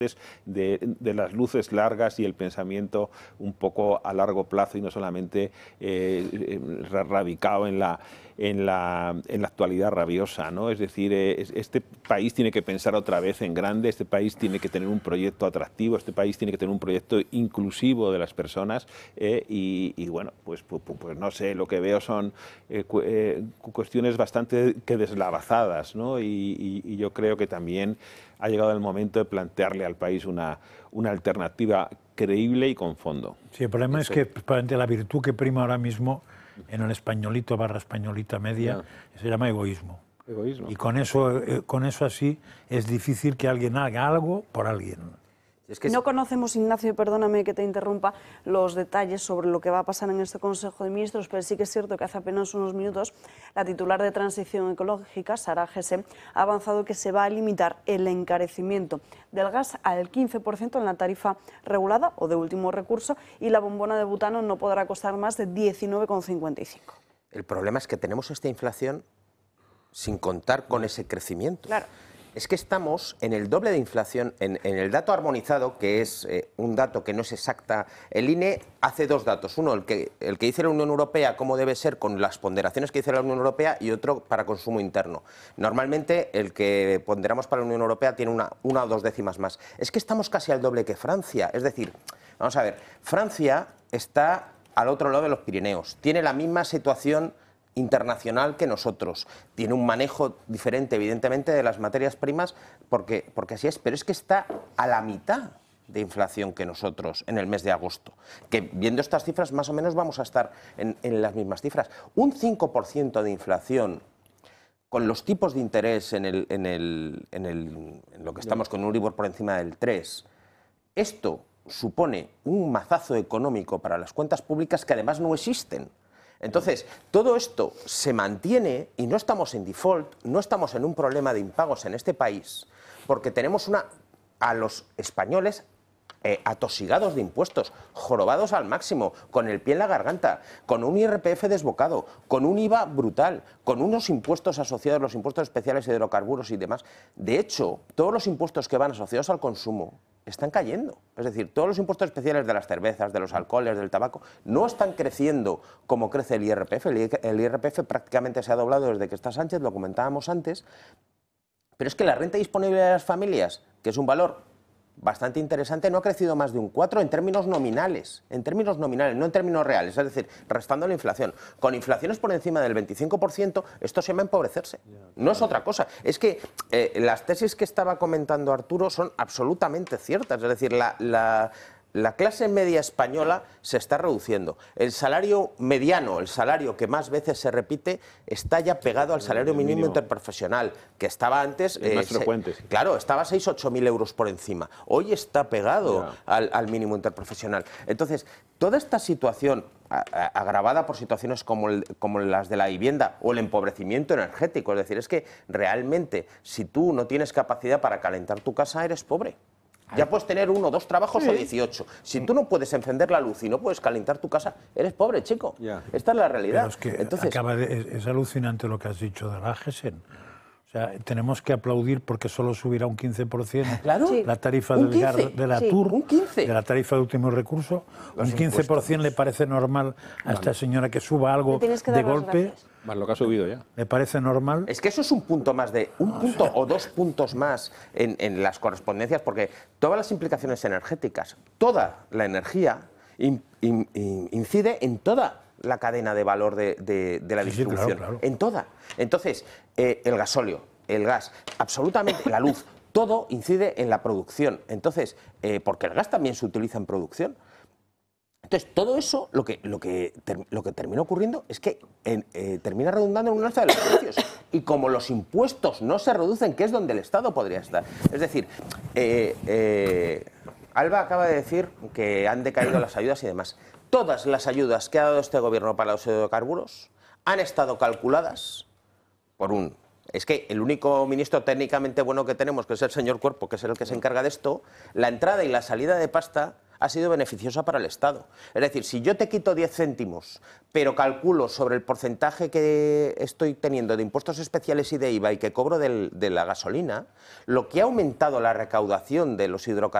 de las luces largas y el pensamiento un poco a largo plazo y no solamente radicado en la actualidad rabiosa, ¿no? Es decir, este país tiene que pensar otra vez en grande, este país tiene que tener un proyecto atractivo, este país tiene que tener un proyecto inclusivo de las personas y bueno, pues no sé, lo que veo son cuestiones bastante deslavazadas, ¿no? Y yo creo que también ha llegado el momento de plantearle al país una alternativa creíble y con fondo. Sí, el problema es que la virtud que prima ahora mismo en el españolito / españolita media se llama egoísmo. Y con eso así es difícil que alguien haga algo por alguien. Es que no conocemos, Ignacio, perdóname que te interrumpa, los detalles sobre lo que va a pasar en este Consejo de Ministros, pero sí que es cierto que hace apenas unos minutos la titular de Transición Ecológica, Sara Gese, ha avanzado que se va a limitar el encarecimiento del gas al 15% en la tarifa regulada o de último recurso y la bombona de butano no podrá costar más de 19,55. El problema es que tenemos esta inflación sin contar con ese crecimiento. Claro. Es que estamos en el doble de inflación, en el dato armonizado, que es un dato que no es exacta. El INE hace dos datos. Uno, el que dice la Unión Europea, cómo debe ser con las ponderaciones que dice la Unión Europea, y otro para consumo interno. Normalmente el que ponderamos para la Unión Europea tiene una o dos décimas más. Es que estamos casi al doble que Francia. Es decir, vamos a ver, Francia está al otro lado de los Pirineos. Tiene la misma situación internacional que nosotros. Tiene un manejo diferente, evidentemente, de las materias primas, porque así es, pero es que está a la mitad de inflación que nosotros en el mes de agosto. Que viendo estas cifras, más o menos vamos a estar en las mismas cifras. Un 5% de inflación con los tipos de interés en lo que estamos con un Euribor por encima del 3, esto supone un mazazo económico para las cuentas públicas que además no existen. Entonces, todo esto se mantiene y no estamos en default, no estamos en un problema de impagos en este país, porque tenemos a los españoles atosigados de impuestos, jorobados al máximo, con el pie en la garganta, con un IRPF desbocado, con un IVA brutal, con unos impuestos asociados, los impuestos especiales de hidrocarburos y demás. De hecho, todos los impuestos que van asociados al consumo están cayendo. Es decir, todos los impuestos especiales de las cervezas, de los alcoholes, del tabaco, no están creciendo como crece el IRPF. El IRPF prácticamente se ha doblado desde que está Sánchez, lo comentábamos antes, pero es que la renta disponible de las familias, que es un valor bastante interesante, no ha crecido más de un 4 en términos nominales, no en términos reales, es decir, restando la inflación. Con inflaciones por encima del 25%, esto se llama empobrecerse. No es otra cosa. Es que las tesis que estaba comentando Arturo son absolutamente ciertas, es decir, la clase media española se está reduciendo. El salario mediano, el salario que más veces se repite, está ya pegado al salario mínimo interprofesional, que estaba antes... más frecuente. Sí. Claro, estaba 6.000 o 8.000 euros por encima. Hoy está pegado al mínimo interprofesional. Entonces, toda esta situación, agravada por situaciones como las de la vivienda o el empobrecimiento energético, es decir, es que realmente, si tú no tienes capacidad para calentar tu casa, eres pobre. Ya puedes tener 1 o 2 trabajos o 18. Si tú no puedes encender la luz y no puedes calentar tu casa, eres pobre, chico. Esta es la realidad. Pero es que es alucinante lo que has dicho de la Gesen. O sea, tenemos que aplaudir porque solo subirá un 15% la tarifa del gas de la TUR, de la tarifa de último recurso. Un 15% le parece normal a esta señora que suba algo de golpe. Más lo que ha subido ya. ¿Le parece normal? Es que eso es un punto más punto o 2 puntos más en las correspondencias, porque todas las implicaciones energéticas, toda la energía incide en toda la cadena de valor de la distribución, claro. en toda. Entonces, el gasóleo, el gas, absolutamente, la luz, todo incide en la producción. Entonces, porque el gas también se utiliza en producción. Entonces, todo eso, lo que termina ocurriendo es que termina redundando en un alza de los precios. Y como los impuestos no se reducen, que es donde el Estado podría estar. Es decir, Alba acaba de decir que han decaído las ayudas y demás. Todas las ayudas que ha dado este gobierno para los hidrocarburos han estado calculadas por un... Es que el único ministro técnicamente bueno que tenemos, que es el señor Cuerpo, que es el que se encarga de esto, la entrada y la salida de pasta ha sido beneficiosa para el Estado. Es decir, si yo te quito 10 céntimos, pero calculo sobre el porcentaje que estoy teniendo de impuestos especiales y de IVA y que cobro de la gasolina, lo que ha aumentado la recaudación de los hidrocarburos